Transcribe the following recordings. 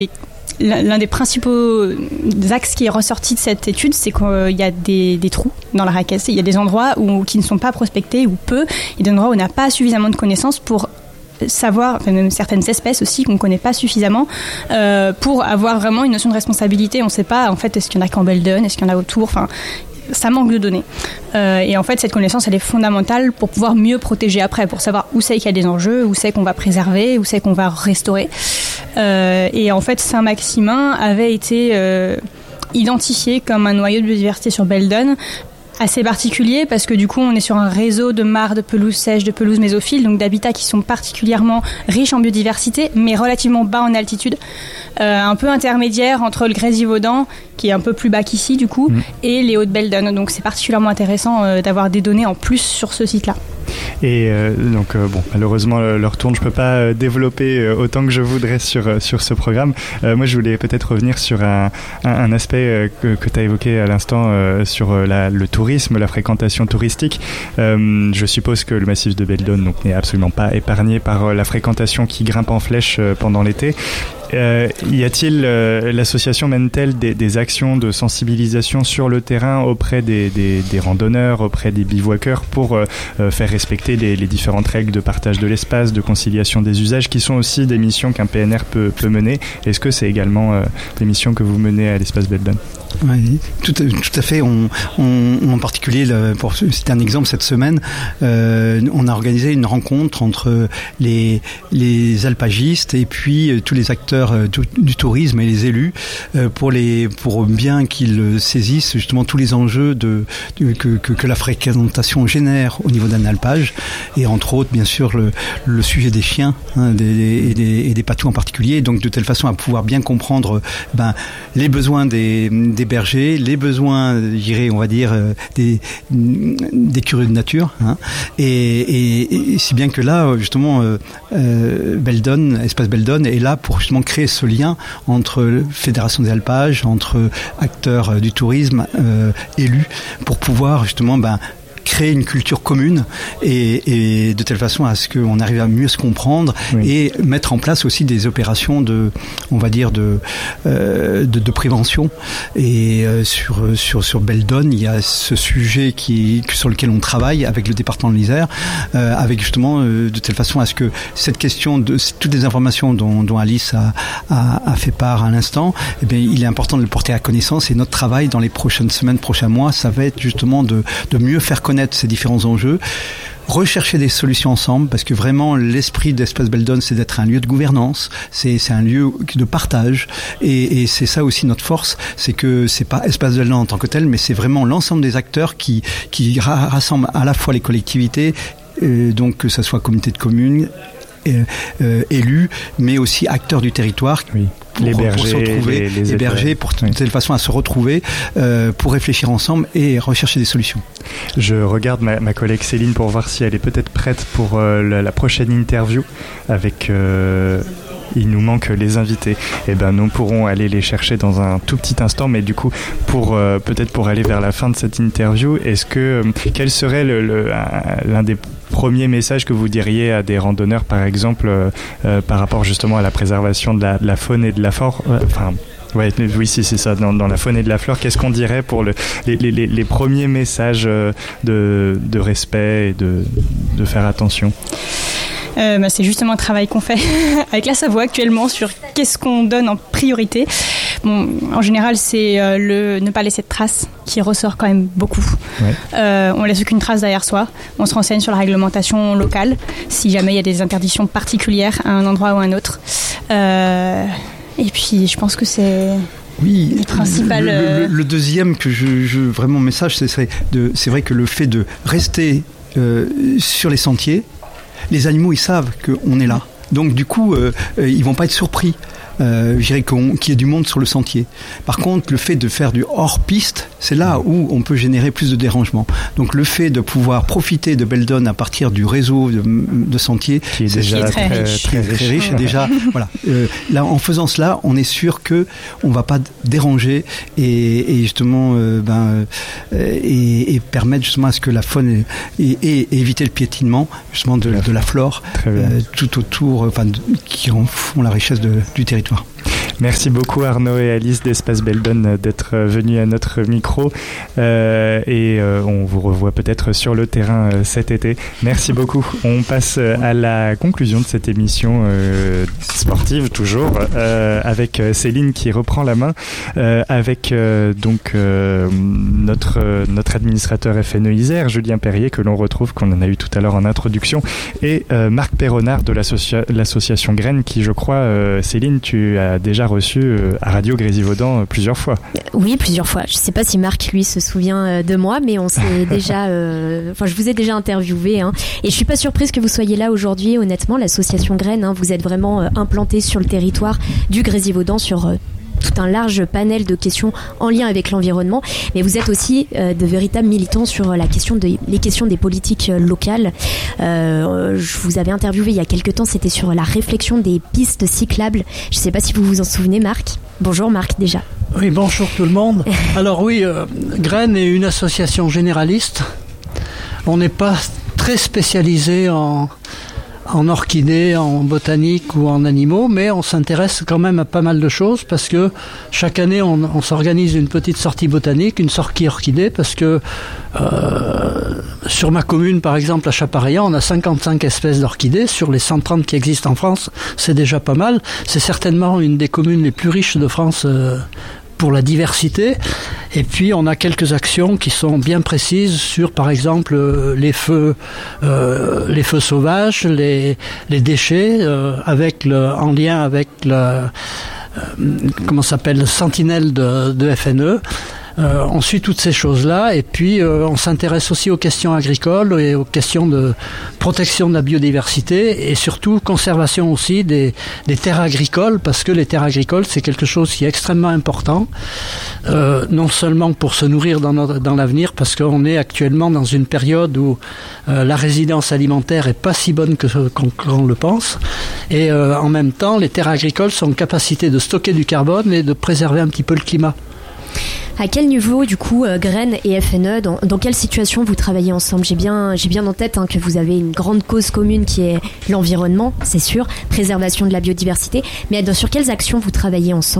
L'un des principaux axes qui est ressorti de cette étude, c'est qu'il y a des trous dans la raquette. Il y a des endroits qui ne sont pas prospectés ou peu, et des endroits où on n'a pas suffisamment de connaissances pour savoir, enfin même certaines espèces aussi qu'on ne connaît pas suffisamment, pour avoir vraiment une notion de responsabilité. On ne sait pas, en fait, est-ce qu'il y en a qu'en Belledonne, est-ce qu'il y en a autour, enfin, ça manque de données. Et en fait, cette connaissance, elle est fondamentale pour pouvoir mieux protéger après, pour savoir où c'est qu'il y a des enjeux, où c'est qu'on va préserver, où c'est qu'on va restaurer. Et en fait, Saint-Maximin avait été identifié comme un noyau de biodiversité sur Belledonne, assez particulier parce que du coup on est sur un réseau de mares, de pelouses sèches, de pelouses mésophiles, donc d'habitats qui sont particulièrement riches en biodiversité mais relativement bas en altitude, un peu intermédiaire entre le Grésivaudan qui est un peu plus bas qu'ici du coup et les Hautes-Belledonne, donc c'est particulièrement intéressant d'avoir des données en plus sur ce site-là. Et donc malheureusement l'heure tourne, je peux pas développer autant que je voudrais sur ce programme. Moi je voulais peut-être revenir sur un aspect que tu as évoqué à l'instant sur le tourisme, la fréquentation touristique. Je suppose que le massif de Belledonne donc n'est absolument pas épargné par la fréquentation qui grimpe en flèche pendant l'été. Y a-t-il, l'association mène-t-elle des actions de sensibilisation sur le terrain auprès des randonneurs, auprès des bivouaqueurs pour faire respecter les différentes règles de partage de l'espace, de conciliation des usages, qui sont aussi des missions qu'un PNR peut mener? Est-ce que c'est également des missions que vous menez à l'espace Belledonne? Oui, tout à fait. En particulier, pour citer un exemple, cette semaine, on a organisé une rencontre entre les alpagistes et puis tous les acteurs du tourisme et les élus pour bien qu'ils saisissent justement tous les enjeux que la fréquentation génère au niveau d'un alpage, et entre autres bien sûr le sujet des chiens et des patous en particulier, donc de telle façon à pouvoir bien comprendre les besoins des bergers, les besoins, on va dire, des curieux de nature, et si bien que là, justement, Espace Belledonne est là pour justement créer ce lien entre fédération des alpages, entre acteurs du tourisme, élus, pour pouvoir justement créer une culture commune et de telle façon à ce qu'on arrive à mieux se comprendre, et mettre en place aussi des opérations de prévention. Et sur Belledonne, il y a ce sujet sur lequel on travaille avec le département de l'Isère, avec justement de telle façon à ce que cette question de toutes les informations dont Alice a fait part à l'instant, il est important de le porter à connaissance, et notre travail dans les prochaines semaines, prochains mois, ça va être justement de mieux faire connaître ces différents enjeux, rechercher des solutions ensemble, parce que vraiment l'esprit d'Espace Belledonne, c'est d'être un lieu de gouvernance, c'est un lieu de partage, et c'est ça aussi notre force, c'est que c'est pas Espace Belledonne en tant que tel, mais c'est vraiment l'ensemble des acteurs qui rassemblent à la fois les collectivités, donc que ce soit communauté de communes, élus, mais aussi acteurs du territoire. Les bergers, pour se retrouver, les bergers, pour de telle façon à se retrouver, pour réfléchir ensemble et rechercher des solutions. Je regarde ma collègue Céline pour voir si elle est peut-être prête pour la prochaine interview avec... il nous manque les invités. Nous pourrons aller les chercher dans un tout petit instant, mais du coup, peut-être pour aller vers la fin de cette interview, quel serait l'un des premiers messages que vous diriez à des randonneurs, par exemple, par rapport justement à la préservation de la faune et de la flore, oui, c'est ça, dans la faune et de la flore, qu'est-ce qu'on dirait pour les premiers messages de respect et de faire attention? C'est justement un travail qu'on fait avec la Savoie actuellement sur qu'est-ce qu'on donne en priorité. En général, c'est ne pas laisser de traces qui ressort quand même beaucoup. On laisse aucune trace derrière soi. On se renseigne sur la réglementation locale si jamais il y a des interdictions particulières à un endroit ou à un autre. Et puis, je pense que c'est... Oui, le principal. Le deuxième vraiment message, c'est vrai que le fait de rester sur les sentiers, les animaux ils savent qu'on est là, donc du coup ils vont pas être surpris. Je dirais qu'il y ait du monde sur le sentier. Par contre, le fait de faire du hors-piste, c'est là où on peut générer plus de dérangements. Donc le fait de pouvoir profiter de Belledonne à partir du réseau de sentiers, qui est déjà très riche. Déjà, voilà. Là, en faisant cela, on est sûr que on va pas déranger et justement et permettre justement à ce que la faune et éviter le piétinement justement de la flore tout autour, qui en font la richesse du territoire. Merci beaucoup Arnaud et Alice d'Espace Beldon d'être venus à notre micro et on vous revoit peut-être sur le terrain cet été. Merci beaucoup. On passe à la conclusion de cette émission sportive toujours avec Céline qui reprend la main avec donc notre administrateur FNE Isère, Julien Perrier, que l'on retrouve, qu'on en a eu tout à l'heure en introduction, et Marc Perronard de l'association Graines qui, je crois, Céline, tu as déjà reçu à Radio Grésivaudan plusieurs fois. Oui, plusieurs fois. Je ne sais pas si Marc, lui, se souvient de moi, mais on s'est déjà... je vous ai déjà interviewé. Hein, et je ne suis pas surprise que vous soyez là aujourd'hui. Honnêtement, l'association Graines, hein, vous êtes vraiment implanté sur le territoire du Grésivaudan sur... tout un large panel de questions en lien avec l'environnement, mais vous êtes aussi de véritables militants sur les questions des politiques locales. Je vous avais interviewé il y a quelques temps, c'était sur la réflexion des pistes cyclables. Je ne sais pas si vous vous en souvenez, Marc. Bonjour Marc, déjà. Oui, bonjour tout le monde. Alors oui, Graines est une association généraliste. On n'est pas très spécialisé en orchidées, en botanique ou en animaux, mais on s'intéresse quand même à pas mal de choses parce que chaque année on s'organise une petite sortie botanique, une sortie orchidée, parce que sur ma commune par exemple à Chapareillan, on a 55 espèces d'orchidées sur les 130 qui existent en France. C'est déjà pas mal, c'est certainement une des communes les plus riches de France pour la diversité. Et puis on a quelques actions qui sont bien précises sur par exemple les feux sauvages, les déchets en lien avec le sentinelle de FNE. On suit toutes ces choses-là et puis on s'intéresse aussi aux questions agricoles et aux questions de protection de la biodiversité et surtout conservation aussi des terres agricoles, parce que les terres agricoles c'est quelque chose qui est extrêmement important, non seulement pour se nourrir dans l'avenir, parce qu'on est actuellement dans une période où la résilience alimentaire est pas si bonne qu'on le pense, et en même temps les terres agricoles sont en capacité de stocker du carbone et de préserver un petit peu le climat. À quel niveau, du coup, Graines et FNE, dans quelle situation vous travaillez ensemble ? J'ai bien en tête que vous avez une grande cause commune qui est l'environnement, c'est sûr, préservation de la biodiversité, mais sur quelles actions vous travaillez ensemble ?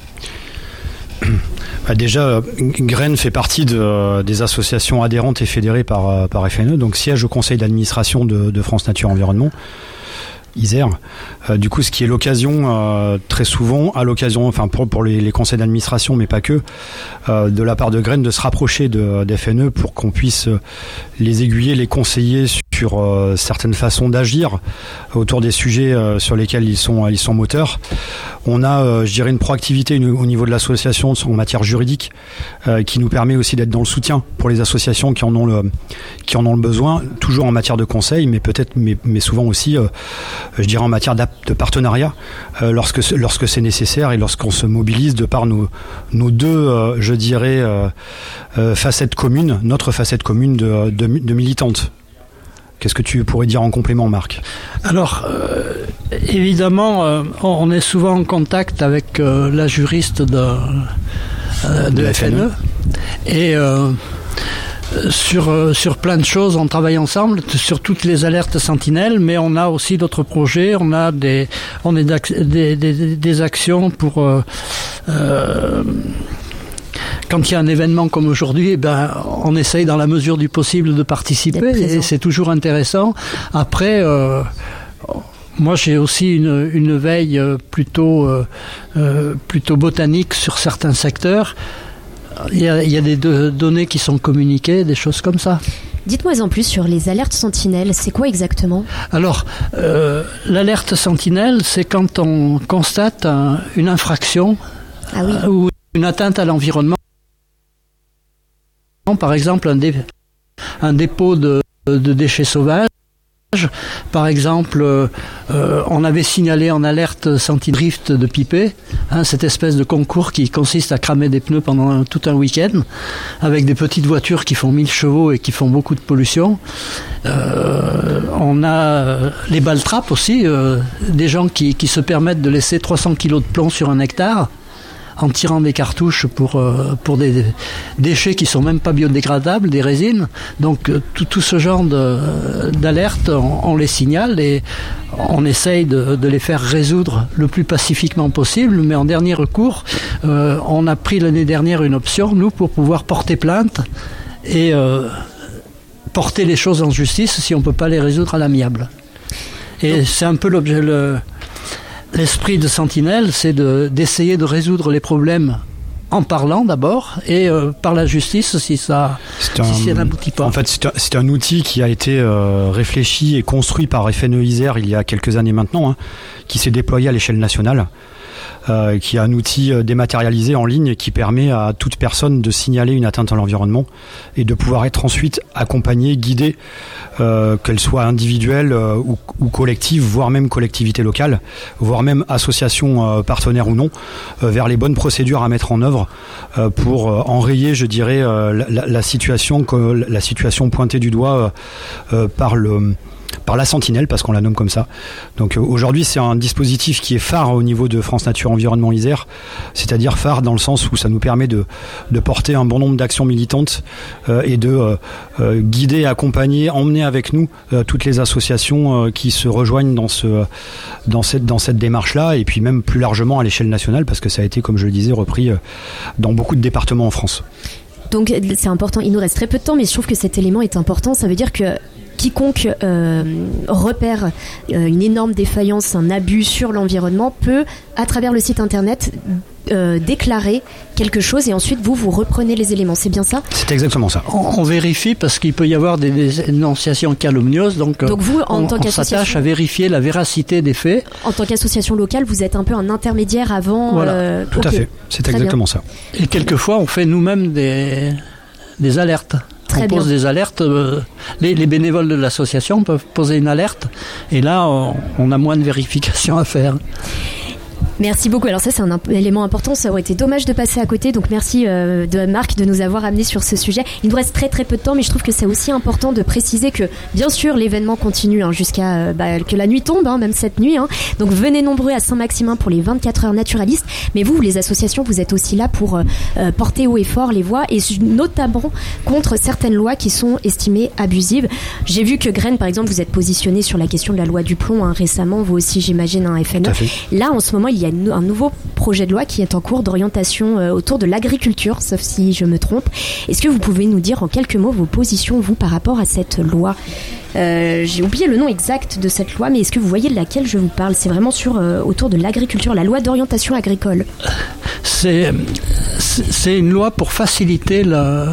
Déjà, Graines fait partie des associations adhérentes et fédérées par FNE, donc siège au conseil d'administration de France Nature Environnement. Isère. Du coup, ce qui est l'occasion, très souvent, à l'occasion, enfin pour les conseils d'administration, mais pas que, de la part de Graines, de se rapprocher des FNE pour qu'on puisse les aiguiller, les conseiller sur certaines façons d'agir autour des sujets sur lesquels ils sont moteurs. On a, je dirais, une proactivité au niveau de l'association en matière juridique qui nous permet aussi d'être dans le soutien pour les associations qui en ont le besoin, toujours en matière de conseil, mais souvent aussi, je dirais, en matière de partenariat, lorsque c'est nécessaire et lorsqu'on se mobilise de par nos deux, je dirais, facettes communes, notre facette commune de militante. Qu'est-ce que tu pourrais dire en complément, Marc ? Alors, évidemment, on est souvent en contact avec la juriste de FNE. Et sur plein de choses, on travaille ensemble, sur toutes les alertes sentinelles, mais on a aussi d'autres projets. On a des actions pour... quand il y a un événement comme aujourd'hui, on essaye dans la mesure du possible de participer et c'est toujours intéressant. Après, moi j'ai aussi une veille plutôt botanique sur certains secteurs. Il y a des données qui sont communiquées, des choses comme ça. Dites-moi en plus sur les alertes sentinelles, c'est quoi exactement ? Alors, l'alerte sentinelle, c'est quand on constate une infraction ou une atteinte à l'environnement. Par exemple, un dépôt de déchets sauvages. Par exemple, on avait signalé en alerte Senti-Drift de Pipet, cette espèce de concours qui consiste à cramer des pneus pendant tout un week-end, avec des petites voitures qui font 1000 chevaux et qui font beaucoup de pollution. On a les balles-trappes aussi, des gens qui se permettent de laisser 300 kilos de plomb sur un hectare. en tirant des cartouches pour des déchets qui sont même pas biodégradables, des résines. Donc tout ce genre d'alerte, on les signale et on essaye de les faire résoudre le plus pacifiquement possible, mais en dernier recours, on a pris l'année dernière une option, nous, pour pouvoir porter plainte et porter les choses en justice si on ne peut pas les résoudre à l'amiable. Et c'est un peu l'esprit de Sentinelle, c'est d'essayer de résoudre les problèmes en parlant d'abord et par la justice si ça n'aboutit pas. En fait, c'est un outil qui a été réfléchi et construit par FNE Isère il y a quelques années maintenant, qui s'est déployé à l'échelle nationale. Qui est un outil dématérialisé en ligne qui permet à toute personne de signaler une atteinte à l'environnement et de pouvoir être ensuite accompagnée, guidée, qu'elle soit individuelle ou collective, voire même collectivité locale, voire même association partenaire ou non, vers les bonnes procédures à mettre en œuvre pour enrayer, je dirais, la situation pointée du doigt par la Sentinelle, parce qu'on la nomme comme ça. Donc aujourd'hui, c'est un dispositif qui est phare au niveau de France Nature Environnement Isère, c'est-à-dire phare dans le sens où ça nous permet de porter un bon nombre d'actions militantes et de guider, accompagner, emmener avec nous toutes les associations qui se rejoignent dans cette démarche-là, et puis même plus largement à l'échelle nationale, parce que ça a été, comme je le disais, repris dans beaucoup de départements en France. Donc c'est important, il nous reste très peu de temps, mais je trouve que cet élément est important. Ça veut dire que quiconque repère une énorme défaillance, un abus sur l'environnement peut, à travers le site internet, déclarer quelque chose et ensuite vous reprenez les éléments. C'est bien ça ? C'est exactement ça. On vérifie parce qu'il peut y avoir des énonciations calomnieuses, donc vous, en tant on s'attache à vérifier la véracité des faits. En tant qu'association locale, vous êtes un peu un intermédiaire avant... Voilà, tout à fait. C'est exactement ça. Et quelquefois, on fait nous-mêmes des alertes. On pose des alertes, les bénévoles de l'association peuvent poser une alerte et là on a moins de vérifications à faire. Merci beaucoup. Alors ça, c'est un élément important. Ça aurait été dommage de passer à côté. Donc merci de Marc de nous avoir amené sur ce sujet. Il nous reste très très peu de temps, mais je trouve que c'est aussi important de préciser que bien sûr l'événement continue jusqu'à que la nuit tombe, même cette nuit. Donc venez nombreux à Saint-Maximin pour les 24 heures naturalistes. Mais vous, les associations, vous êtes aussi là pour porter haut et fort les voix et notamment contre certaines lois qui sont estimées abusives. J'ai vu que Graine, par exemple, vous êtes positionné sur la question de la loi du plomb récemment. Vous aussi, j'imagine, un FNE. Là, en ce moment, il y a un nouveau projet de loi qui est en cours d'orientation autour de l'agriculture, sauf si je me trompe. Est-ce que vous pouvez nous dire en quelques mots vos positions, vous, par rapport à cette loi ? J'ai oublié le nom exact de cette loi, mais est-ce que vous voyez de laquelle je vous parle ? C'est vraiment autour de l'agriculture, la loi d'orientation agricole. C'est une loi pour faciliter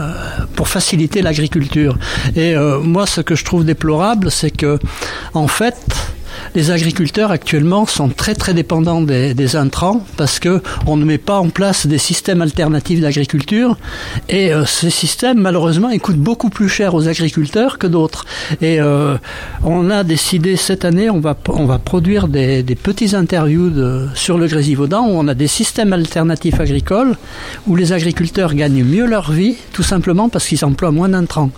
l'agriculture. Et moi, ce que je trouve déplorable, c'est que, en fait, les agriculteurs actuellement sont très très dépendants des intrants parce que on ne met pas en place des systèmes alternatifs d'agriculture et ces systèmes malheureusement ils coûtent beaucoup plus cher aux agriculteurs que d'autres. Et on a décidé cette année on va produire des petits interviews sur le Grésivaudan où on a des systèmes alternatifs agricoles où les agriculteurs gagnent mieux leur vie tout simplement parce qu'ils emploient moins d'intrants.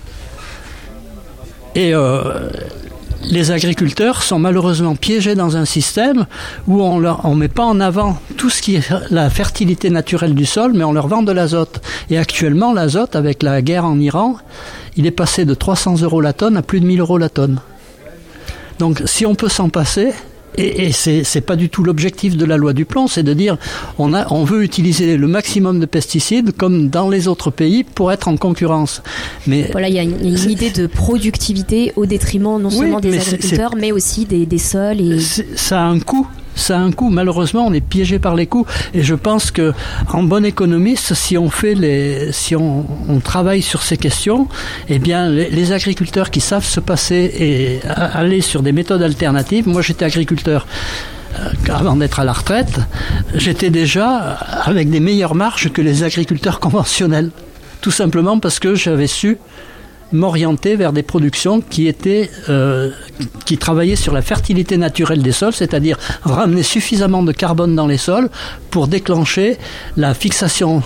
Et les agriculteurs sont malheureusement piégés dans un système où on met pas en avant tout ce qui est la fertilité naturelle du sol, mais on leur vend de l'azote. Et actuellement, l'azote, avec la guerre en Iran, il est passé de 300 € la tonne à plus de 1000 € la tonne. Donc, si on peut s'en passer, et c'est pas du tout l'objectif de la loi du plomb, c'est de dire on veut utiliser le maximum de pesticides comme dans les autres pays pour être en concurrence. Mais voilà, il y a une idée de productivité au détriment non seulement des agriculteurs, mais aussi des sols. Et... Ça a un coût. Ça a un coût. Malheureusement, on est piégé par les coûts. Et je pense que, en bon économiste, si on travaille sur ces questions, eh bien, les agriculteurs qui savent se passer et aller sur des méthodes alternatives. Moi, j'étais agriculteur avant d'être à la retraite. J'étais déjà avec des meilleures marges que les agriculteurs conventionnels. Tout simplement parce que j'avais su m'orienter vers des productions qui travaillaient sur la fertilité naturelle des sols, c'est-à-dire ramener suffisamment de carbone dans les sols pour déclencher la fixation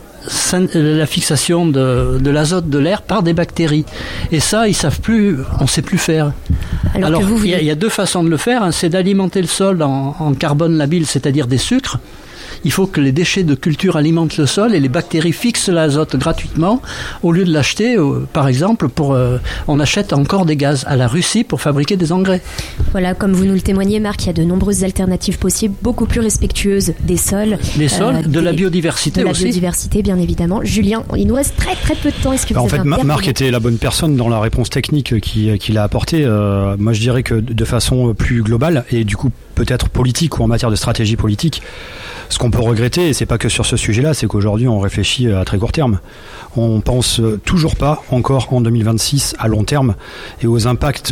de l'azote de l'air par des bactéries. Et ça, on ne sait plus faire. Alors il y a deux façons de le faire, c'est d'alimenter le sol en carbone labile, c'est-à-dire des sucres. il faut que les déchets de culture alimentent le sol et les bactéries fixent l'azote gratuitement au lieu de l'acheter, par exemple, on achète encore des gaz à la Russie pour fabriquer des engrais. Voilà, comme vous nous le témoignez, Marc, il y a de nombreuses alternatives possibles, beaucoup plus respectueuses des sols. Des sols, de la biodiversité aussi. De la biodiversité, bien évidemment. Julien, il nous reste très très peu de temps. Est-ce que vous en avez fait, Marc était la bonne personne dans la réponse technique qu'il a apportée. Moi, je dirais que de façon plus globale, et du coup peut-être politique ou en matière de stratégie politique, ce qu'on peut regretter, et c'est pas que sur ce sujet-là, c'est qu'aujourd'hui on réfléchit à très court terme. On pense toujours pas encore en 2026 à long terme et aux impacts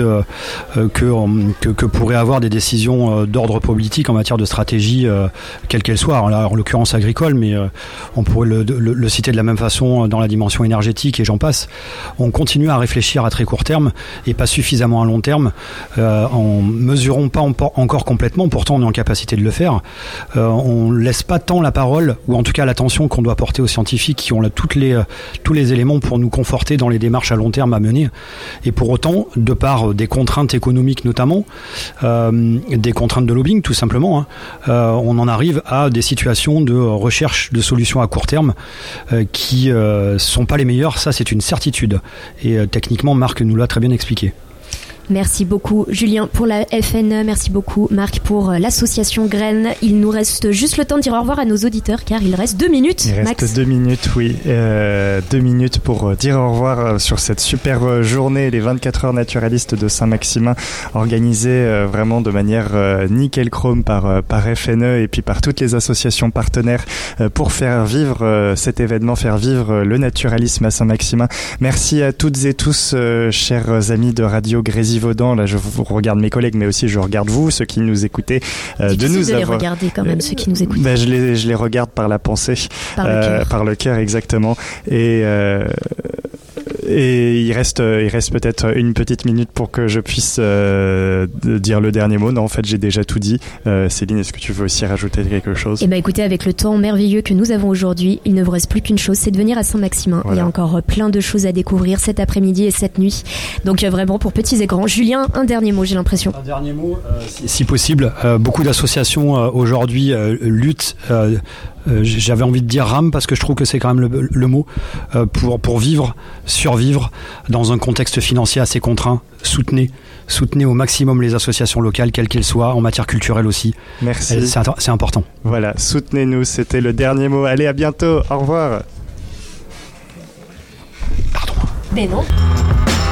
que pourraient avoir des décisions d'ordre politique en matière de stratégie, quelle qu'elle soit. Alors là, en l'occurrence agricole, mais on pourrait le citer de la même façon dans la dimension énergétique et j'en passe. On continue à réfléchir à très court terme et pas suffisamment à long terme, en mesurant pas encore complètement. Pourtant, on est en capacité de le faire. On laisse pas tant la parole, ou en tout cas l'attention qu'on doit porter aux scientifiques qui ont là tous les éléments pour nous conforter dans les démarches à long terme à mener. Et pour autant, de par des contraintes économiques notamment, des contraintes de lobbying tout simplement, on en arrive à des situations de recherche de solutions à court terme qui sont pas les meilleures. Ça, c'est une certitude. Et techniquement, Marc nous l'a très bien expliqué. Merci beaucoup Julien pour la FNE, merci beaucoup Marc pour l'association Graines. Il nous reste juste le temps de dire au revoir à nos auditeurs car il reste 2 minutes. Il Max. reste 2 minutes, oui. 2 minutes pour dire au revoir sur cette super journée, les 24 heures naturalistes de Saint-Maximin, organisées vraiment de manière nickel chrome par FNE et puis par toutes les associations partenaires pour faire vivre cet événement, faire vivre le naturalisme à Saint-Maximin. Merci à toutes et tous, chers amis de Radio Grésivaudan. Là, je vous regarde mes collègues, mais aussi je regarde vous, ceux qui nous écoutez. De nous les regarder quand même, ceux qui nous écoutent. Ben, je les regarde par la pensée, par le cœur exactement. Et il reste peut-être une petite minute pour que je puisse dire le dernier mot. Non, en fait, j'ai déjà tout dit. Céline, est-ce que tu veux aussi rajouter quelque chose ? Eh ben, écoutez, avec le temps merveilleux que nous avons aujourd'hui, il ne vous reste plus qu'une chose, c'est de venir à Saint-Maximin. Voilà. Il y a encore plein de choses à découvrir cet après-midi et cette nuit. Donc vraiment pour petits et grands. Julien, un dernier mot, j'ai l'impression. Un dernier mot, si possible. Beaucoup d'associations aujourd'hui luttent. J'avais envie de dire rame parce que je trouve que c'est quand même le mot pour survivre dans un contexte financier assez contraint. Soutenez au maximum les associations locales, quelles qu'elles soient, en matière culturelle aussi. Merci. C'est important. Voilà, soutenez-nous, c'était le dernier mot. Allez, à bientôt, au revoir. Pardon. Mais non.